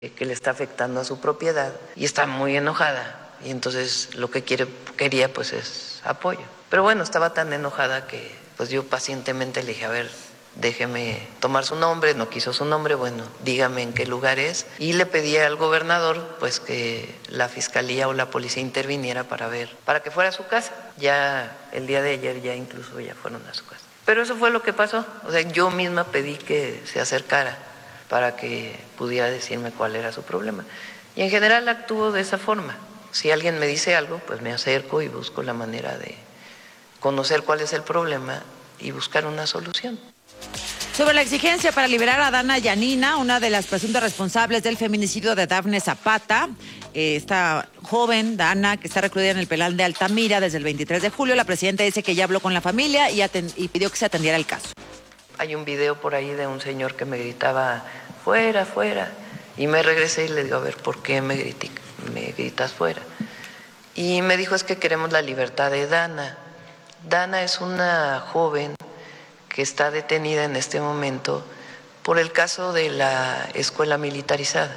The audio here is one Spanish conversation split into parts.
que le está afectando a su propiedad y está muy enojada y entonces lo que quería pues es apoyo. Pero bueno, estaba tan enojada que pues yo pacientemente le dije, a ver, déjeme tomar su nombre, no quiso su nombre, bueno, dígame en qué lugar es. Y le pedí al gobernador pues que la fiscalía o la policía interviniera para que fuera a su casa. Ya el día de ayer ya incluso ya fueron a su casa. Pero eso fue lo que pasó, o sea, yo misma pedí que se acercara para que pudiera decirme cuál era su problema. Y en general actúo de esa forma. Si alguien me dice algo, pues me acerco y busco la manera de conocer cuál es el problema y buscar una solución. Sobre la exigencia para liberar a Dana Yanina, una de las presuntas responsables del feminicidio de Dafne Zapata, esta joven, Dana, que está recluida en el penal de Altamira desde el 23 de julio, la presidenta dice que ya habló con la familia y pidió que se atendiera el caso. Hay un video por ahí de un señor que me gritaba, fuera, fuera, y me regresé y le digo, a ver, ¿por qué me gritas fuera? Y me dijo, es que queremos la libertad de Dana. Dana es una joven que está detenida en este momento por el caso de la escuela militarizada,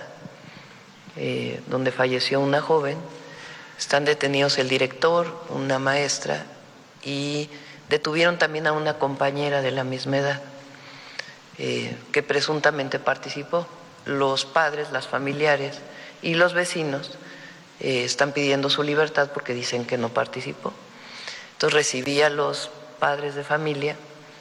donde falleció una joven. Están detenidos el director, una maestra, y detuvieron también a una compañera de la misma edad, que presuntamente participó. Los padres, las familiares y los vecinos están pidiendo su libertad porque dicen que no participó. Entonces recibí a los padres de familia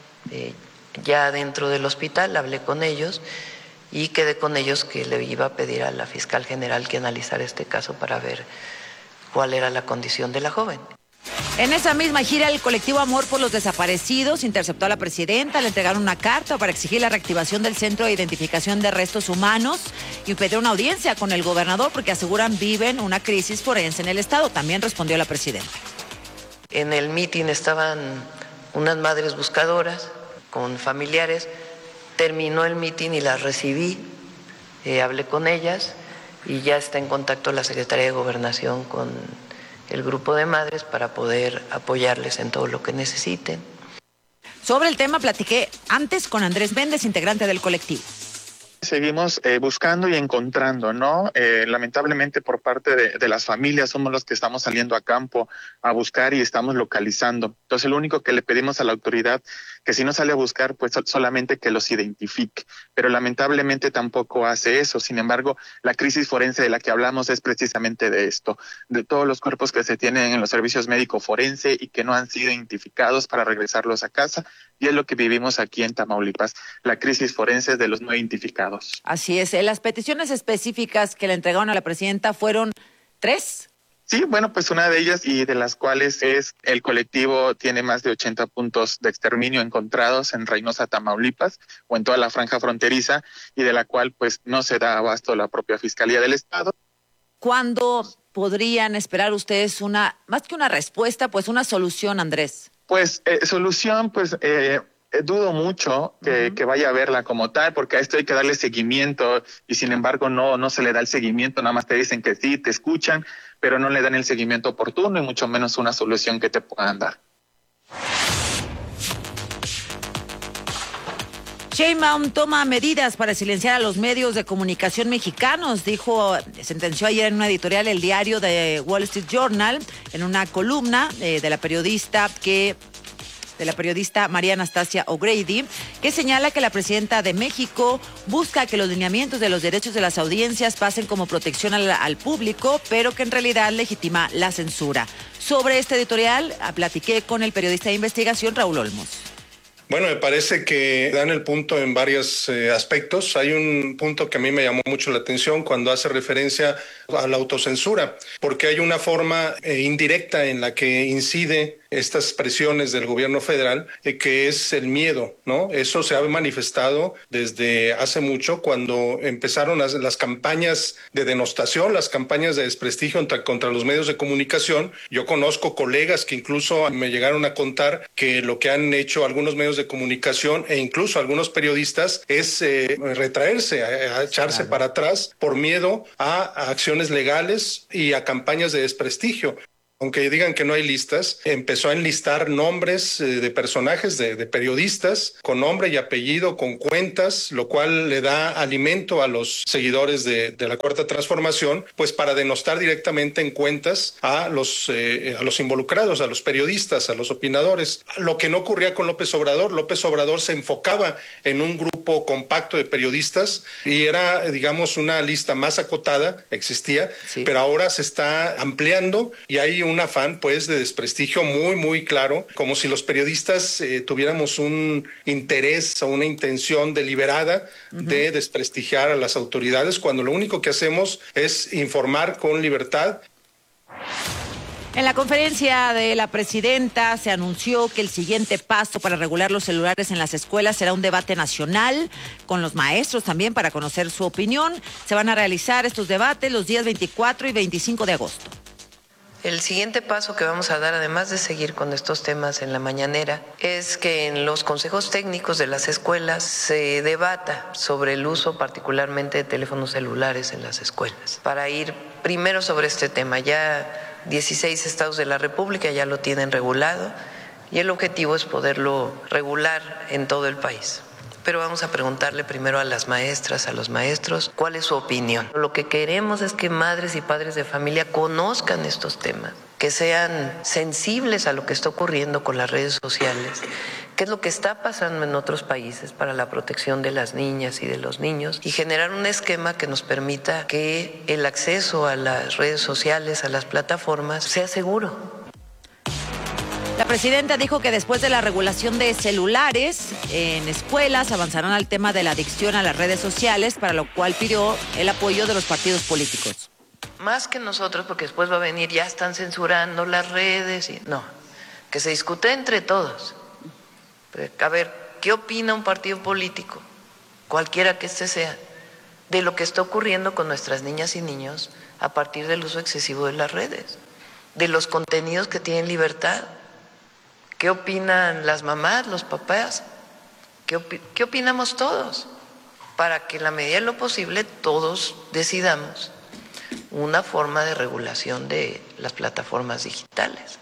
ya dentro del hospital, hablé con ellos y quedé con ellos que le iba a pedir a la fiscal general que analizara este caso para ver cuál era la condición de la joven. En esa misma gira, el colectivo Amor por los Desaparecidos interceptó a la presidenta, le entregaron una carta para exigir la reactivación del Centro de Identificación de Restos Humanos y pedir una audiencia con el gobernador porque aseguran viven una crisis forense en el estado. También respondió la presidenta. En el mitin estaban unas madres buscadoras con familiares. Terminó el mitin y las recibí, hablé con ellas y ya está en contacto la Secretaría de Gobernación con el grupo de madres para poder apoyarles en todo lo que necesiten. Sobre el tema platiqué antes con Andrés Méndez, integrante del colectivo. Seguimos buscando y encontrando, ¿no? Lamentablemente por parte de las familias somos los que estamos saliendo a campo a buscar y estamos localizando. Entonces lo único que le pedimos a la autoridad, que si no sale a buscar, pues solamente que los identifique. Pero lamentablemente tampoco hace eso. Sin embargo, la crisis forense de la que hablamos es precisamente de esto, de todos los cuerpos que se tienen en los servicios médicos forense y que no han sido identificados para regresarlos a casa. Y es lo que vivimos aquí en Tamaulipas, la crisis forense de los no identificados. Así es. Las peticiones específicas que le entregaron a la presidenta fueron 3. Sí, bueno, pues una de ellas y de las cuales es el colectivo tiene más de 80 puntos de exterminio encontrados en Reynosa, Tamaulipas, o en toda la franja fronteriza, y de la cual pues no se da abasto la propia Fiscalía del Estado. ¿Cuándo podrían esperar ustedes más que una respuesta, pues una solución, Andrés? Pues solución, pues dudo mucho que vaya a verla como tal, porque a esto hay que darle seguimiento y sin embargo no se le da el seguimiento, nada más te dicen que sí, te escuchan, pero no le dan el seguimiento oportuno y mucho menos una solución que te puedan dar. Sheinbaum toma medidas para silenciar a los medios de comunicación mexicanos, sentenció ayer en una editorial el diario de Wall Street Journal, en una columna de la periodista María Anastasia O'Grady, que señala que la presidenta de México busca que los lineamientos de los derechos de las audiencias pasen como protección al público, pero que en realidad legitima la censura. Sobre este editorial platiqué con el periodista de investigación Raúl Olmos. Bueno, me parece que dan el punto en varios aspectos. Hay un punto que a mí me llamó mucho la atención cuando hace referencia a la autocensura, porque hay una forma indirecta en la que incide estas presiones del gobierno federal, que es el miedo, ¿no? Eso se ha manifestado desde hace mucho cuando empezaron las campañas de denostación, las campañas de desprestigio contra los medios de comunicación. Yo conozco colegas que incluso me llegaron a contar que lo que han hecho algunos medios de comunicación e incluso algunos periodistas es retraerse, a echarse para atrás por miedo a acciones legales y a campañas de desprestigio. aunque digan que no hay listas, empezó a enlistar nombres de personajes, de periodistas, con nombre y apellido, con cuentas, lo cual le da alimento a los seguidores de la Cuarta Transformación, pues para denostar directamente en cuentas a los involucrados, a los periodistas, a los opinadores. Lo que no ocurría con López Obrador. López Obrador se enfocaba en un grupo compacto de periodistas y era, digamos, una lista más acotada, existía, sí, pero ahora se está ampliando y hay un afán pues de desprestigio muy, muy claro, como si los periodistas tuviéramos un interés o una intención deliberada de desprestigiar a las autoridades, cuando lo único que hacemos es informar con libertad. En la conferencia de la presidenta se anunció que el siguiente paso para regular los celulares en las escuelas será un debate nacional con los maestros también para conocer su opinión. Se van a realizar estos debates los días 24 y 25 de agosto. El siguiente paso que vamos a dar, además de seguir con estos temas en la mañanera, es que en los consejos técnicos de las escuelas se debata sobre el uso particularmente de teléfonos celulares en las escuelas, para ir primero sobre este tema. Ya 16 estados de la República ya lo tienen regulado y el objetivo es poderlo regular en todo el país. Pero vamos a preguntarle primero a las maestras, a los maestros, cuál es su opinión. Lo que queremos es que madres y padres de familia conozcan estos temas, que sean sensibles a lo que está ocurriendo con las redes sociales, qué es lo que está pasando en otros países para la protección de las niñas y de los niños, y generar un esquema que nos permita que el acceso a las redes sociales, a las plataformas, sea seguro. La presidenta dijo que después de la regulación de celulares en escuelas avanzarán al tema de la adicción a las redes sociales, para lo cual pidió el apoyo de los partidos políticos. Más que nosotros, porque después va a venir, ya están censurando las redes. No, que se discute entre todos. A ver, ¿qué opina un partido político, cualquiera que este sea, de lo que está ocurriendo con nuestras niñas y niños a partir del uso excesivo de las redes, de los contenidos que tienen libertad? ¿Qué opinan las mamás, los papás? ¿Qué opinamos todos? Para que en la medida de lo posible todos decidamos una forma de regulación de las plataformas digitales.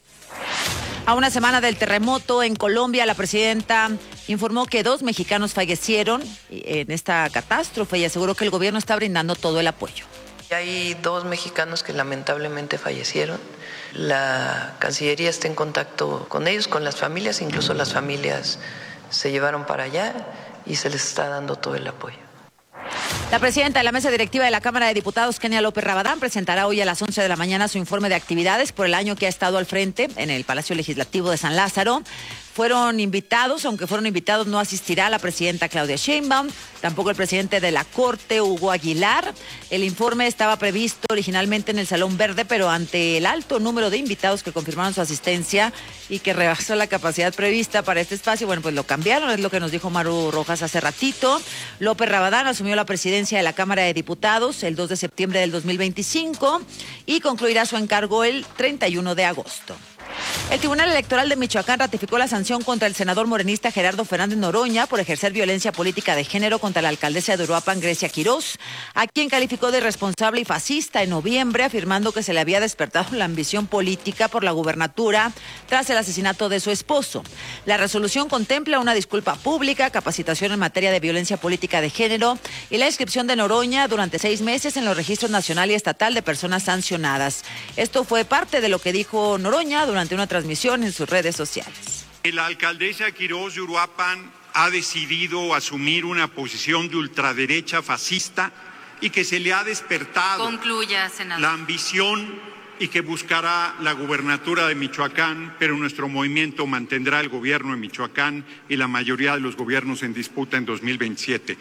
A una semana del terremoto en Colombia, la presidenta informó que 2 mexicanos fallecieron en esta catástrofe y aseguró que el gobierno está brindando todo el apoyo. Hay 2 mexicanos que lamentablemente fallecieron. La Cancillería está en contacto con ellos, con las familias, incluso las familias se llevaron para allá y se les está dando todo el apoyo. La presidenta de la mesa directiva de la Cámara de Diputados, Kenia López Rabadán, presentará hoy a las 11 de la mañana su informe de actividades por el año que ha estado al frente en el Palacio Legislativo de San Lázaro. Fueron invitados, aunque fueron invitados, no asistirá la presidenta Claudia Sheinbaum, tampoco el presidente de la Corte, Hugo Aguilar. El informe estaba previsto originalmente en el Salón Verde, pero ante el alto número de invitados que confirmaron su asistencia y que rebasó la capacidad prevista para este espacio, bueno, pues lo cambiaron, es lo que nos dijo Maru Rojas hace ratito. López Rabadán asumió la presidencia de la Cámara de Diputados el 2 de septiembre del 2025 y concluirá su encargo el 31 de agosto. El Tribunal Electoral de Michoacán ratificó la sanción contra el senador morenista Gerardo Fernández Noroña por ejercer violencia política de género contra la alcaldesa de Uruapan, Grecia Quirós, a quien calificó de irresponsable y fascista en noviembre, afirmando que se le había despertado la ambición política por la gubernatura tras el asesinato de su esposo. La resolución contempla una disculpa pública, capacitación en materia de violencia política de género y la inscripción de Noroña durante 6 meses en los registros nacional y estatal de personas sancionadas. Esto fue parte de lo que dijo Noroña durante una transmisión en sus redes sociales. La alcaldesa Quirós de Uruapan ha decidido asumir una posición de ultraderecha fascista y que se le ha despertado Concluya, senador. La ambición y que buscará la gubernatura de Michoacán, pero nuestro movimiento mantendrá el gobierno en Michoacán y la mayoría de los gobiernos en disputa en 2027.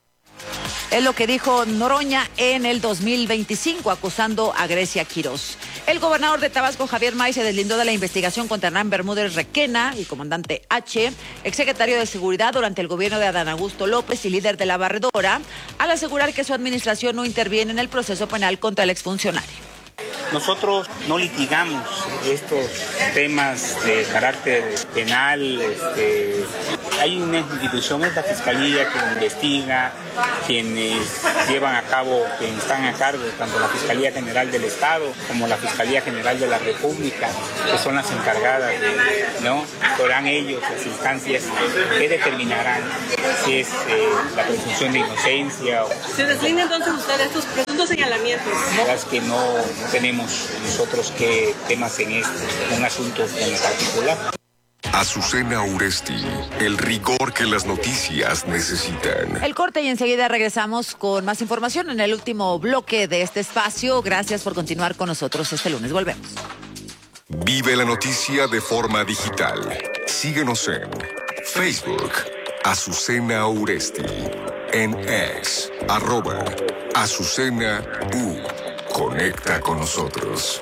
Es lo que dijo Noroña en el 2025, acusando a Grecia Quirós. El gobernador de Tabasco, Javier May, se deslindó de la investigación contra Hernán Bermúdez Requena, el comandante H, exsecretario de Seguridad durante el gobierno de Adán Augusto López y líder de la Barredora, al asegurar que su administración no interviene en el proceso penal contra el exfuncionario. Nosotros no litigamos estos temas de carácter penal. Hay una institución, es la Fiscalía, que investiga, quienes llevan a cabo, quienes están a cargo, tanto la Fiscalía General del Estado como la Fiscalía General de la República, que son las encargadas ¿no? Serán ellos las instancias que determinarán si es la presunción de inocencia. ¿Se deslinda entonces usted de estos presuntos señalamientos? La verdad es que no tenemos nosotros que temas en un asunto en particular. Azucena Uresti, el rigor que las noticias necesitan. El corte y enseguida regresamos con más información en el último bloque de este espacio. Gracias por continuar con nosotros este lunes. Volvemos. Vive la noticia de forma digital. Síguenos en Facebook, Azucena Uresti, en X, @Azucena U. Conecta con nosotros.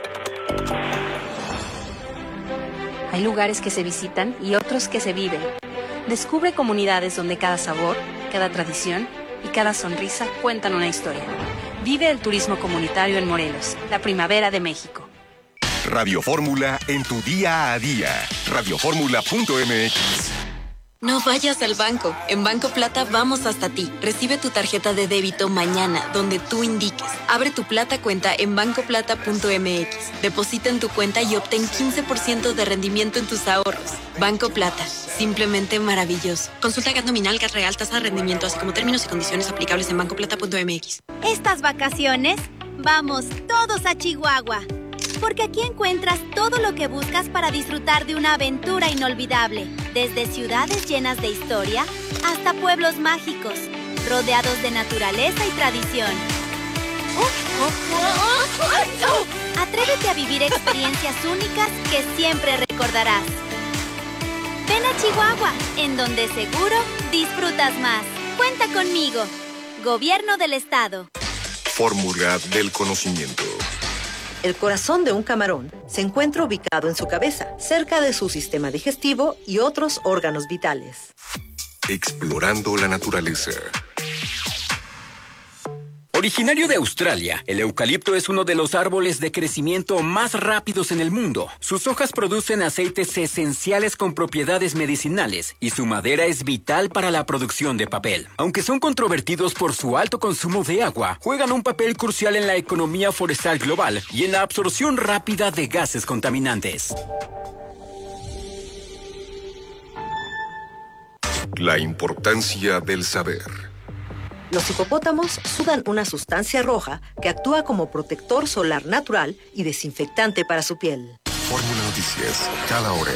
Hay lugares que se visitan y otros que se viven. Descubre comunidades donde cada sabor, cada tradición y cada sonrisa cuentan una historia. Vive el turismo comunitario en Morelos, la primavera de México. Radio Fórmula en tu día a día. Radioformula.mx. No vayas al banco. En Banco Plata vamos hasta ti. Recibe tu tarjeta de débito mañana, donde tú indiques. Abre tu Plata cuenta en bancoplata.mx. Deposita en tu cuenta y obtén 15% de rendimiento en tus ahorros. Banco Plata. Simplemente maravilloso. Consulta GAT nominal, GAT real, tasa de rendimiento, así como términos y condiciones aplicables en bancoplata.mx. Estas vacaciones, vamos todos a Chihuahua. Porque aquí encuentras todo lo que buscas para disfrutar de una aventura inolvidable. Desde ciudades llenas de historia hasta pueblos mágicos, rodeados de naturaleza y tradición. Atrévete a vivir experiencias únicas que siempre recordarás. Ven a Chihuahua, en donde seguro disfrutas más. Cuenta conmigo. Gobierno del Estado. Fórmula del conocimiento. El corazón de un camarón se encuentra ubicado en su cabeza, cerca de su sistema digestivo y otros órganos vitales. Explorando la naturaleza. Originario de Australia, el eucalipto es uno de los árboles de crecimiento más rápidos en el mundo. Sus hojas producen aceites esenciales con propiedades medicinales y su madera es vital para la producción de papel. Aunque son controvertidos por su alto consumo de agua, juegan un papel crucial en la economía forestal global y en la absorción rápida de gases contaminantes. La importancia del saber. Los hipopótamos sudan una sustancia roja que actúa como protector solar natural y desinfectante para su piel. Fórmula Noticias, cada hora.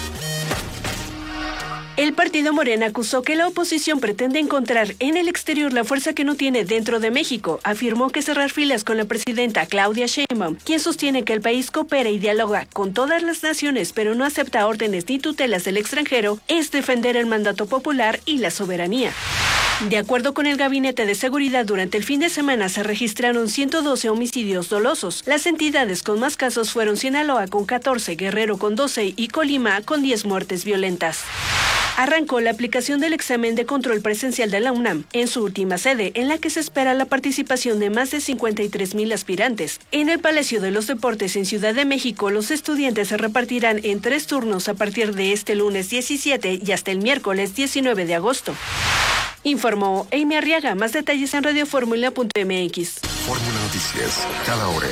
El partido Morena acusó que la oposición pretende encontrar en el exterior la fuerza que no tiene dentro de México. Afirmó que cerrar filas con la presidenta Claudia Sheinbaum, quien sostiene que el país coopera y dialoga con todas las naciones, pero no acepta órdenes ni tutelas del extranjero, es defender el mandato popular y la soberanía. De acuerdo con el Gabinete de Seguridad, durante el fin de semana se registraron 112 homicidios dolosos. Las entidades con más casos fueron Sinaloa con 14, Guerrero con 12 y Colima con 10 muertes violentas. Arrancó la aplicación del examen de control presencial de la UNAM en su última sede, en la que se espera la participación de más de 53,000 aspirantes. En el Palacio de los Deportes en Ciudad de México, los estudiantes se repartirán en 3 turnos a partir de este lunes 17 y hasta el miércoles 19 de agosto. Informó Amy Arriaga. Más detalles en radioformula.mx. Fórmula Noticias, cada hora.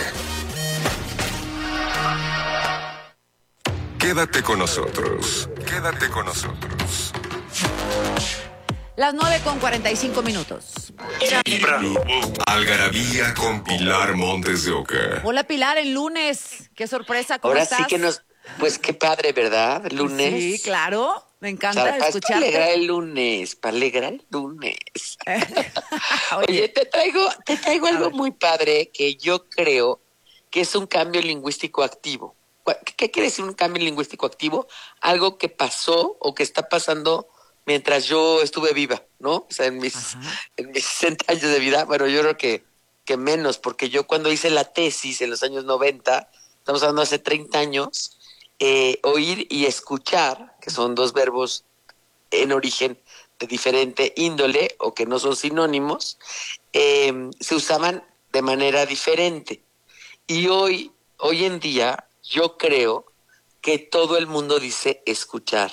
Quédate con nosotros. Quédate con nosotros. Las 9:45. Algarabía con Pilar Montes de Oca. Hola Pilar, el lunes. Qué sorpresa, ¿cómo Ahora estás? sí que pues qué padre, ¿verdad? Lunes. Sí, claro. Me encanta Para escucharte. alegrar el lunes, para alegrar el lunes. Oye, te traigo algo muy padre que yo creo que es un cambio lingüístico activo. ¿Qué quiere decir un cambio lingüístico activo? Algo que pasó o que está pasando mientras yo estuve viva, ¿no? O sea, en mis 60 años de vida, bueno, yo creo que menos, porque yo cuando hice la tesis en los años 90, estamos hablando hace 30 años, oír y escuchar, que son dos verbos en origen de diferente índole o que no son sinónimos, se usaban de manera diferente. Y hoy hoy en día yo creo que todo el mundo dice escuchar.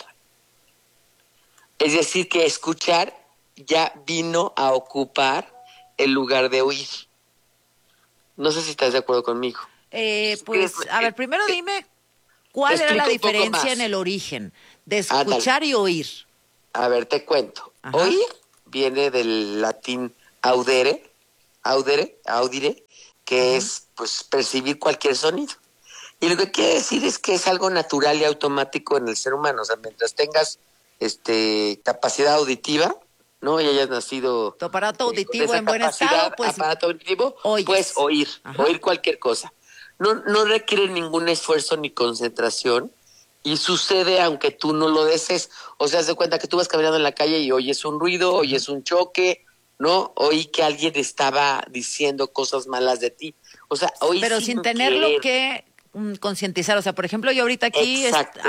Es decir, que escuchar ya vino a ocupar el lugar de oír. No sé si estás de acuerdo conmigo. Pues, a ver, primero dime, ¿cuál era la diferencia en el origen de escuchar y oír? A ver, te cuento. Ajá. Oír viene del latín audere, que es pues percibir cualquier sonido. Y lo que quiere decir es que es algo natural y automático en el ser humano. O sea, mientras tengas capacidad auditiva, ¿no? Y hayas nacido... Tu aparato auditivo en buen estado, pues... aparato auditivo, puedes oír cualquier cosa. No requiere ningún esfuerzo ni concentración y sucede aunque tú no lo desees. O sea, haz de cuenta que tú vas caminando en la calle y oyes un ruido, oyes un choque, ¿no? Oí que alguien estaba diciendo cosas malas de ti. O sea, oí pero sin tenerlo que concientizar. O sea, por ejemplo, yo ahorita aquí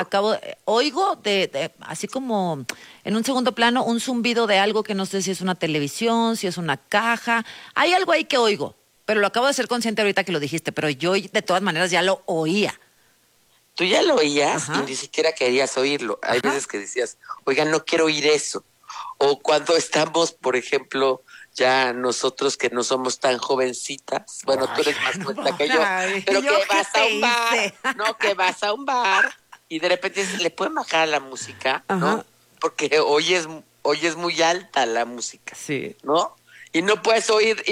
oigo así como en un segundo plano un zumbido de algo que no sé si es una televisión, si es una caja. Hay algo ahí que oigo, pero lo acabo de ser consciente ahorita que lo dijiste, pero yo de todas maneras ya lo oía. Tú ya lo oías y ni siquiera querías oírlo. Hay veces que decías, oiga, no quiero oír eso. O cuando estamos, por ejemplo, ya nosotros que no somos tan jovencitas, bueno, tú eres más cuenta que yo, pero que vas a un bar, que vas a un bar y de repente le pueden bajar la música, ¿no? Porque oyes muy alta la música, ¿no? Y no puedes oír,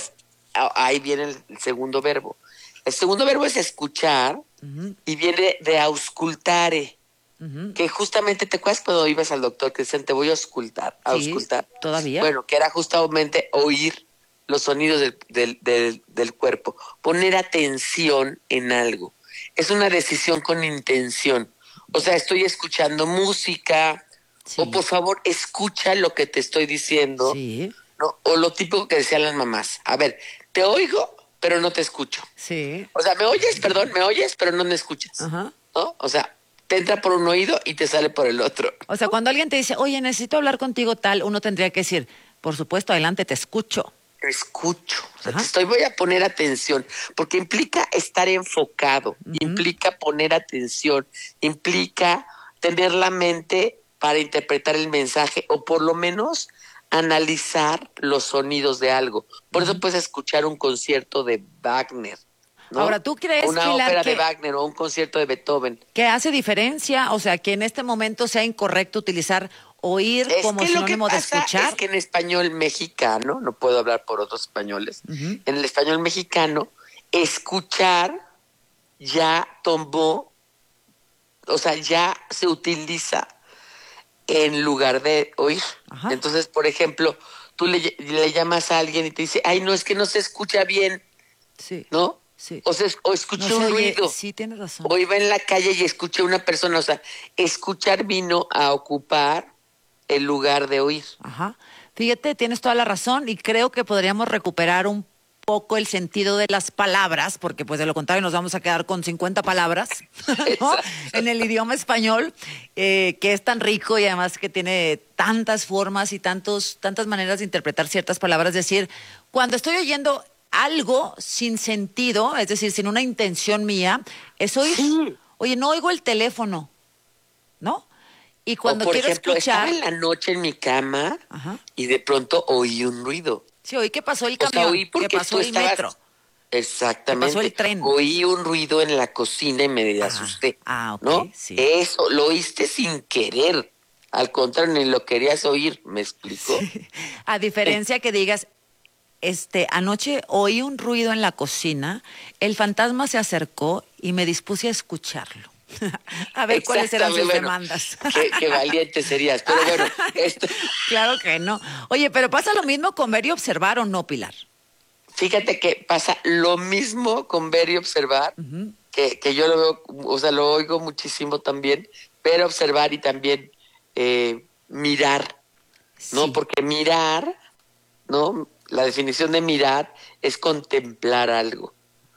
ahí viene el segundo verbo. El segundo verbo es escuchar y viene de auscultare. Que justamente, ¿te acuerdas cuando ibas al doctor que decían te voy a auscultar? ¿Todavía? Bueno, que era justamente oír los sonidos del cuerpo, poner atención en algo. Es una decisión con intención. O sea, estoy escuchando música, o por favor, escucha lo que te estoy diciendo, ¿no? O lo típico que decían las mamás. A ver, te oigo, pero no te escucho. O sea, me oyes, pero no me escuchas. ¿No? O sea, te entra por un oído y te sale por el otro. O sea, cuando alguien te dice, oye, necesito hablar contigo tal, uno tendría que decir, por supuesto, adelante, te escucho. Te escucho. O sea, voy a poner atención, porque implica estar enfocado, implica poner atención, implica tener la mente para interpretar el mensaje, o por lo menos analizar los sonidos de algo. Por eso puedes escuchar un concierto de Wagner, ¿no? Ahora, ¿tú crees, una ópera de Wagner o un concierto de Beethoven? ¿Qué hace diferencia? O sea, que en este momento sea incorrecto utilizar oír como sinónimo de escuchar. Es que en español mexicano, no puedo hablar por otros españoles, en el español mexicano, escuchar ya tomó, o sea, ya se utiliza en lugar de oír. Entonces, por ejemplo, tú le llamas a alguien y te dice, ay, no, es que no se escucha bien, ¿no? O escuché un ruido. Sí, tienes razón. O iba en la calle y escuché a una persona. O sea, escuchar vino a ocupar el lugar de oír. Fíjate, tienes toda la razón y creo que podríamos recuperar un poco el sentido de las palabras, porque pues de lo contrario nos vamos a quedar con 50 palabras, ¿no? En el idioma español, que es tan rico y además que tiene tantas formas y tantas maneras de interpretar ciertas palabras. Es decir, cuando estoy oyendo algo sin sentido, es decir, sin una intención mía, es oír. Oye, no oigo el teléfono, ¿no? Y cuando por quiero ejemplo, escuchar... estaba en la noche en mi cama y de pronto oí un ruido. Sí, oí que pasó el camión, que pasó el metro. Exactamente. Que pasó el tren. Oí un ruido en la cocina y me asusté. ¿no? Sí. Eso, lo oíste sin querer. Al contrario, ni lo querías oír, ¿me explicó? Sí. A diferencia que digas, anoche oí un ruido en la cocina, el fantasma se acercó y me dispuse a escucharlo. A ver cuáles eran sus demandas. Qué valiente serías, pero bueno. Claro que no. Oye, pero pasa lo mismo con ver y observar, ¿o no, Pilar? Fíjate que pasa lo mismo con ver y observar, que yo lo veo, o sea, lo oigo muchísimo también, ver, observar y también mirar, ¿no? Porque mirar, ¿no? La definición de mirar es contemplar algo.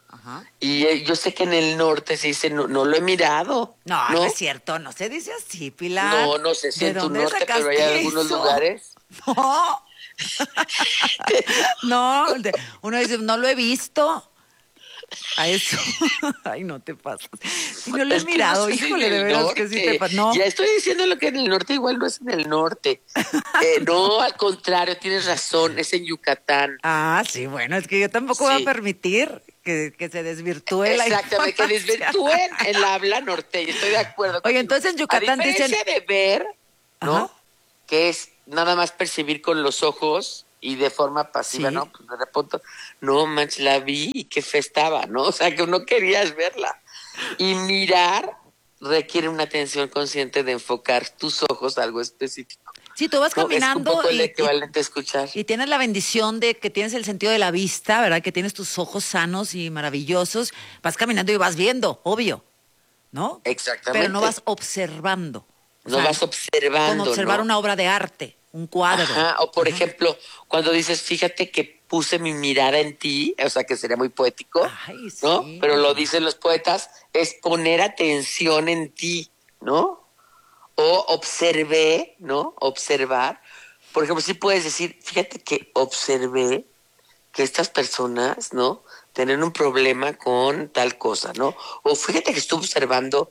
Y yo sé que en el norte se dice, no lo he mirado. No es cierto, no se dice así, Pilar. No sé si en tu norte, pero hay algunos lugares. No, uno dice, no lo he visto. A eso. Ay, no te pasas. Si no lo he Es que mirado, no sé si híjole, en de el veras que sí te norte. pasas. No. Ya estoy diciendo lo que en el norte igual no es en el norte. No, al contrario, tienes razón, es en Yucatán. Ah, sí, bueno, es que yo tampoco voy a permitir que se desvirtúe la Exactamente, que información. desvirtúen el habla norteña, estoy de acuerdo. Oye, entonces en Yucatán a diferencia dicen... de ver, ¿no? Ajá. Que es nada más percibir con los ojos y de forma pasiva, Sí. ¿no? Pues de repente, no manches, la vi y qué fe estaba, ¿no? O sea, que no querías verla. Y mirar requiere una atención consciente de enfocar tus ojos a algo específico. Sí, tú vas No, caminando es un poco el equivalente a escuchar. y tienes la bendición de que tienes el sentido de la vista, ¿verdad? Que tienes tus ojos sanos y maravillosos. Vas caminando y vas viendo, obvio, ¿no? Exactamente. Pero no vas observando. O No sea, vas observando, como observar ¿no? una obra de arte, un cuadro. Ajá, o por ejemplo, cuando dices, fíjate que puse mi mirada en ti, o sea, que sería muy poético, Ay, sí. ¿no? Pero lo dicen los poetas, es poner atención en ti, ¿no? O observé, ¿no? Observar. Por ejemplo, sí puedes decir, fíjate que observé que estas personas, ¿no? Tienen un problema con tal cosa, ¿no? O fíjate que estuve observando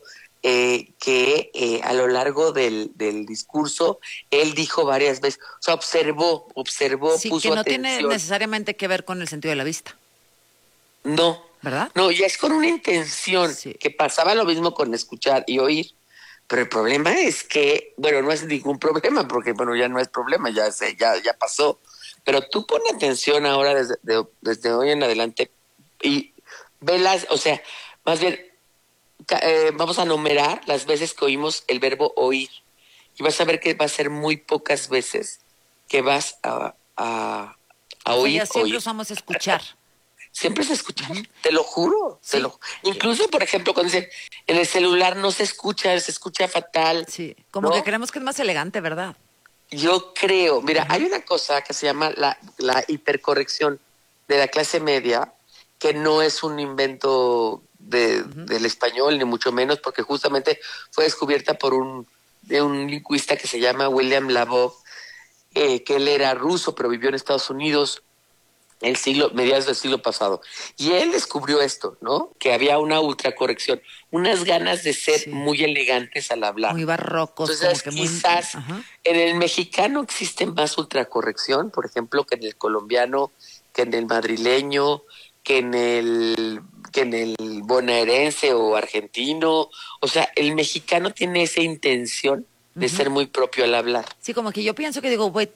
que a lo largo del discurso él dijo varias veces, o sea, observó, Sí, puso que no atención. tiene necesariamente que ver con el sentido de la vista. No, ¿verdad? No, ya es con una intención, que pasaba lo mismo con escuchar y oír. Pero el problema es que, bueno, no es ningún problema, porque bueno, ya no es problema, ya pasó. Pero tú pon atención ahora desde hoy en adelante y velas, o sea, más bien vamos a numerar las veces que oímos el verbo oír. Y vas a ver que va a ser muy pocas veces que vas a oír. Ya siempre oír. usamos escuchar. Siempre es escuchar, te lo juro. Incluso, por ejemplo, cuando dicen, en el celular no se escucha fatal. Sí, como que creemos que es más elegante, ¿verdad? Yo creo, mira, hay una cosa que se llama la hipercorrección de la clase media, que no es un invento del español, ni mucho menos, porque justamente fue descubierta por un lingüista que se llama William Labov, que él era ruso, pero vivió en Estados Unidos mediados del siglo pasado. Y él descubrió esto, ¿no? Que había una ultracorrección, unas ganas de ser muy elegantes al hablar. Muy barrocos. Entonces, como que muy... quizás en el mexicano existe más ultracorrección, por ejemplo, que en el colombiano, que en el madrileño, que en el bonaerense o argentino. O sea, el mexicano tiene esa intención de ser muy propio al hablar. Sí, como que yo pienso que digo, güey,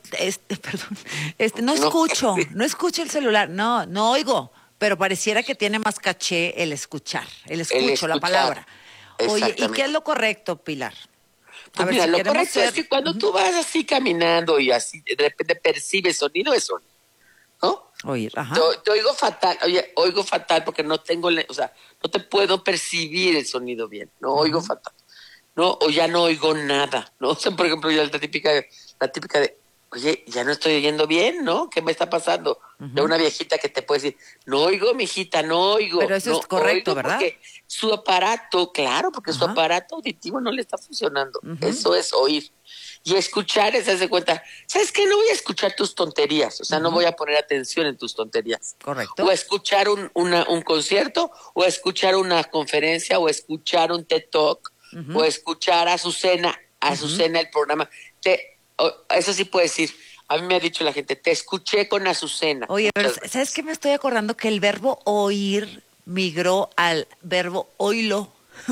no escucho el celular, no oigo, pero pareciera que tiene más caché el escuchar, la palabra. Oye, ¿y qué es lo correcto, Pilar? Pues mira, lo correcto es que cuando tú vas así caminando y así de repente percibes sonido, es sonido, ¿no? Oír, ajá. Te oigo fatal, oigo fatal porque no tengo, o sea, no te puedo percibir el sonido bien, no oigo fatal. No, o ya no oigo nada, ¿no? O sea, por ejemplo, ya la típica de, oye, ya no estoy oyendo bien, ¿no? ¿Qué me está pasando? De una viejita que te puede decir, no oigo, mijita, no oigo. Pero eso es correcto, ¿verdad? Porque su aparato, su aparato auditivo no le está funcionando. Eso es oír. Y escuchar es darse cuenta, ¿sabes qué? No voy a escuchar tus tonterías, o sea, no voy a poner atención en tus tonterías. Correcto. O a escuchar un concierto, o a escuchar una conferencia, o a escuchar un TED Talk, o escuchar a Azucena el programa. Eso sí puede decir. A mí me ha dicho la gente, te escuché con Azucena. Oye, pero ¿sabes qué? Me estoy acordando que el verbo oír migró al verbo oílo.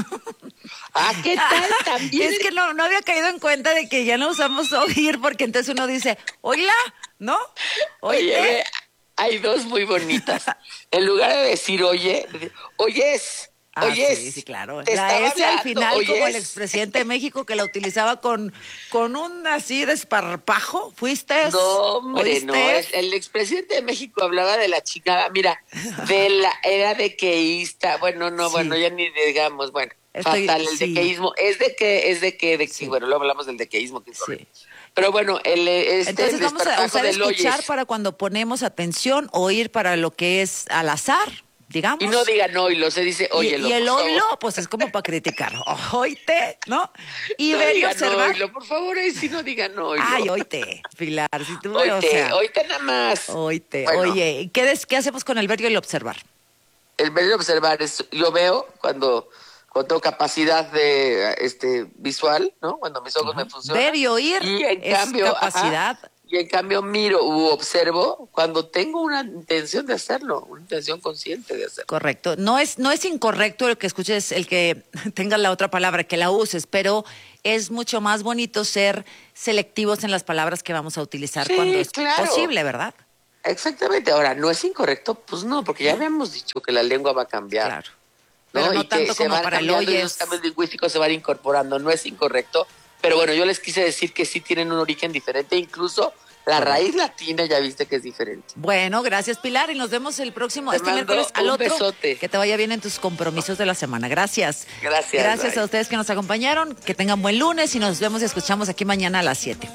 ¿Qué tal también? Es que no había caído en cuenta de que ya no usamos oír, porque entonces uno dice, oíla, ¿no? Oye, hay dos muy bonitas. En lugar de decir oye, oyes. Oyes, sí, claro. La S al final, oyes, como el expresidente de México que la utilizaba con un así desparpajo. ¿Fuiste? No, hombre, no. El expresidente de México hablaba de la chingada. Mira, era dequeísta. Bueno, ya ni digamos, fatal. El dequeísmo. Es de que, bueno, luego hablamos del dequeísmo. Que es Pero bueno, entonces vamos a usar escuchar para cuando ponemos atención, oír para lo que es al azar. Digamos. Y no digan oílo, se dice óyelo. Y el oílo, pues es como para criticar. Oíte, ¿no? Y no ver y digan observar. Oílo, por favor, si no digan oílo. Ay, oíte, Pilar. Si tú, oíte nada más. Oíte. Bueno. Oye, ¿qué hacemos con el ver y el observar? El venir a observar es, yo veo cuando tengo capacidad de visual, ¿no? Cuando mis ojos me funcionan. Ver y oír es capacidad. Y en cambio miro u observo cuando tengo una intención de hacerlo, una intención consciente de hacerlo. Correcto. No es incorrecto el que escuches, el que tengas la otra palabra, que la uses, pero es mucho más bonito ser selectivos en las palabras que vamos a utilizar cuando es posible, ¿verdad? Exactamente. Ahora, ¿no es incorrecto? Pues no, porque ya habíamos dicho que la lengua va a cambiar. Claro. Pero no y tanto que como para el oyes. Los cambios lingüísticos se van incorporando. No es incorrecto. Pero bueno, yo les quise decir que sí tienen un origen diferente, incluso la raíz latina ya viste que es diferente. Bueno, gracias Pilar y nos vemos el próximo, miércoles al otro. Besote. Que te vaya bien en tus compromisos de la semana. Gracias. Gracias. Bye. A ustedes que nos acompañaron, que tengan buen lunes y nos vemos y escuchamos aquí mañana a las 7.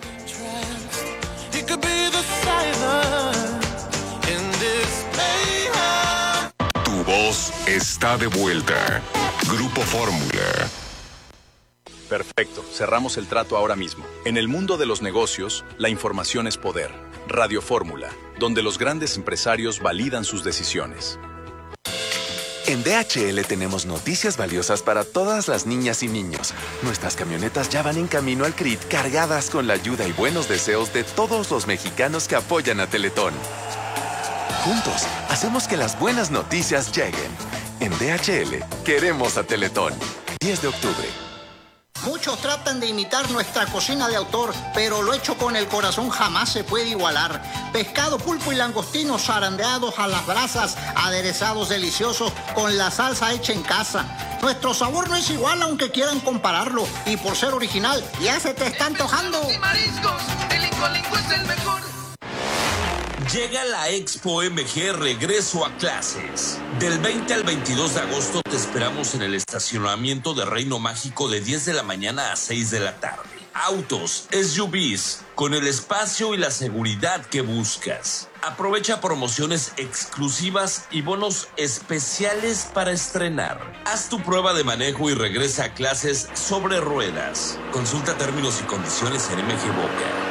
Tu voz está de vuelta. Grupo Fórmula. Perfecto, cerramos el trato ahora mismo. En el mundo de los negocios, la información es poder. Radio Fórmula, donde los grandes empresarios validan sus decisiones. En DHL tenemos noticias valiosas para todas las niñas y niños. Nuestras camionetas ya van en camino al CRIT cargadas con la ayuda y buenos deseos de todos los mexicanos que apoyan a Teletón. Juntos, hacemos que las buenas noticias lleguen. En DHL, queremos a Teletón. 10 de octubre. Muchos tratan de imitar nuestra cocina de autor, pero lo hecho con el corazón jamás se puede igualar. Pescado, pulpo y langostinos zarandeados a las brasas, aderezados deliciosos con la salsa hecha en casa. Nuestro sabor no es igual aunque quieran compararlo, y por ser original, ya se te está antojando. Y mariscos, el Lingolingo es el mejor. Llega la Expo MG Regreso a Clases. Del 20 al 22 de agosto te esperamos en el estacionamiento de Reino Mágico de 10 de la mañana a 6 de la tarde. Autos, SUVs, con el espacio y la seguridad que buscas. Aprovecha promociones exclusivas y bonos especiales para estrenar. Haz tu prueba de manejo y regresa a clases sobre ruedas. Consulta términos y condiciones en MG Boca.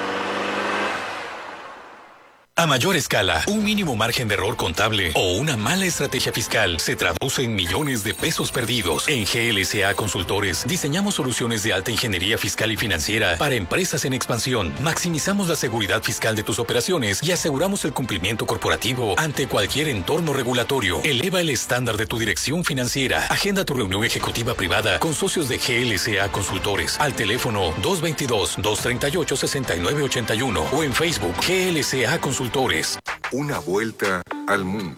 A mayor escala, un mínimo margen de error contable o una mala estrategia fiscal se traduce en millones de pesos perdidos. En GLSA Consultores diseñamos soluciones de alta ingeniería fiscal y financiera para empresas en expansión. Maximizamos la seguridad fiscal de tus operaciones y aseguramos el cumplimiento corporativo ante cualquier entorno regulatorio. Eleva el estándar de tu dirección financiera. Agenda tu reunión ejecutiva privada con socios de GLSA Consultores al teléfono 222-238-6981 o en Facebook GLSA Consultores. Una vuelta al mundo.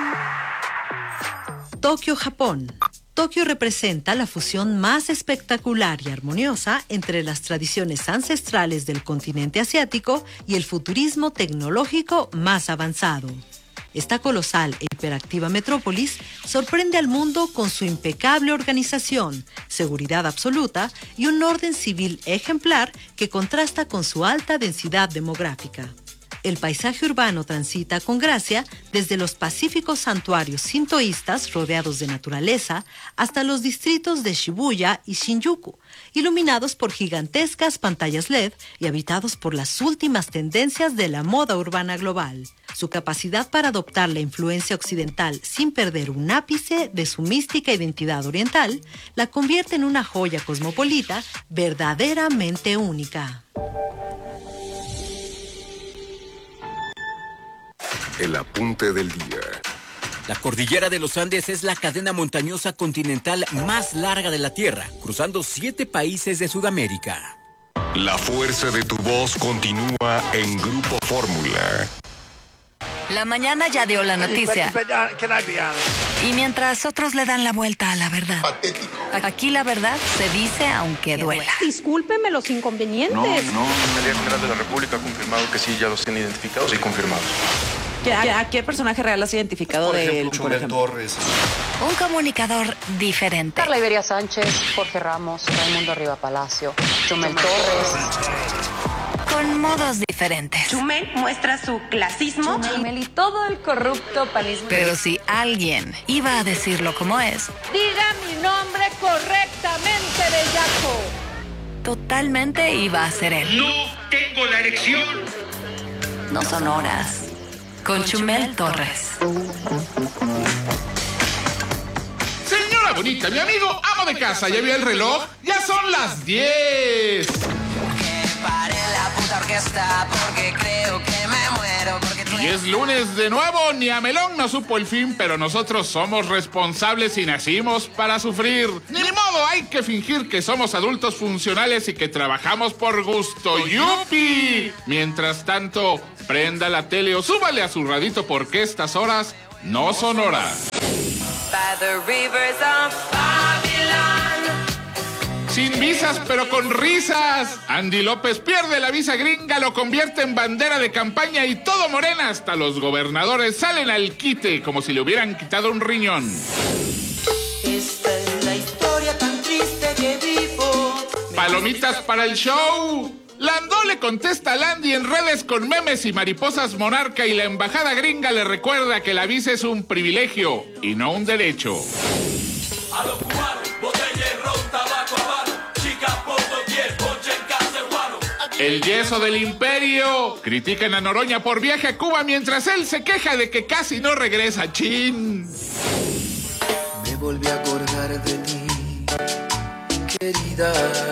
Tokio, Japón. Tokio representa la fusión más espectacular y armoniosa entre las tradiciones ancestrales del continente asiático y el futurismo tecnológico más avanzado. Esta colosal e hiperactiva metrópolis sorprende al mundo con su impecable organización, seguridad absoluta y un orden civil ejemplar que contrasta con su alta densidad demográfica. El paisaje urbano transita con gracia desde los pacíficos santuarios sintoístas rodeados de naturaleza hasta los distritos de Shibuya y Shinjuku, iluminados por gigantescas pantallas LED y habitados por las últimas tendencias de la moda urbana global. Su capacidad para adoptar la influencia occidental sin perder un ápice de su mística identidad oriental la convierte en una joya cosmopolita verdaderamente única. El apunte del día. La cordillera de los Andes es la cadena montañosa continental más larga de la Tierra, cruzando 7 países de Sudamérica. La fuerza de tu voz continúa en Grupo Fórmula. La mañana ya dio la noticia. Y mientras otros le dan la vuelta a la verdad. Aquí la verdad se dice aunque duela. Discúlpeme los inconvenientes. No. La Fiscalía General de la República ha confirmado que sí, ya los tienen identificados y confirmados. ¿A qué personaje real has identificado de él? Por ejemplo, Torres. Un comunicador diferente. Carla Iberia Sánchez, Jorge Ramos, Raimundo Riva Palacio, Chumel Torres. Con modos diferentes. Chumel muestra su clasismo. Chumel y todo el corrupto panismo. Pero si alguien iba a decirlo como es. Diga mi nombre correctamente, bellaco. Totalmente iba a ser él. No tengo la erección. No son horas. Con Chumel Torres. bonita. Mi amigo amo de casa, ¿ya vio el reloj? ¡Ya son las 10! Paré la puta orquesta porque creo que me muero. Y es lunes de nuevo, ni a Melón no supo el fin, pero nosotros somos responsables y nacimos para sufrir. Ni modo, hay que fingir que somos adultos funcionales y que trabajamos por gusto. ¡Yupi! Mientras tanto, prenda la tele o súbale a su radito porque estas horas no son horas. By the rivers of Babylon. Sin visas, pero con risas. Andy López pierde la visa gringa, lo convierte en bandera de campaña y todo Morena, hasta los gobernadores, salen al quite como si le hubieran quitado un riñón. Esta es la historia tan triste que vivo. Palomitas para el show. Landó le contesta a Landy en redes con memes y mariposas monarca y la embajada gringa le recuerda que la visa es un privilegio y no un derecho. A lo cubano, botella y ron, tabaco habano, chica por doquier, ponche en casa de guano. El yeso del imperio. Critican a Noroña por viaje a Cuba mientras él se queja de que casi no regresa. ¡Chin! Me volví a acordar de ti, querida.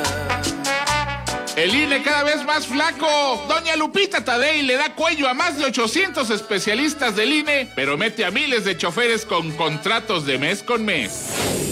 El INE cada vez más flaco. Doña Lupita Tadei le da cuello a más de 800 especialistas del INE, pero mete a miles de choferes con contratos de mes con mes.